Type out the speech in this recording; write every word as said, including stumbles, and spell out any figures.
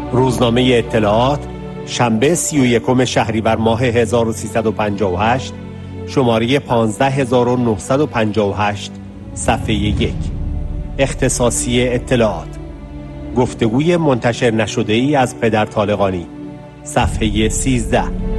روزنامه اطلاعات، شنبه سی و یکم شهریور ماه هزار و سیصد و پنجاه و هشت، شماره پانزده هزار و نهصد و پنجاه و هشت، صفحه یک. اختصاصی اطلاعات. گفتگوی منتشر نشده ای از پدر طالقانی، صفحه سیزده.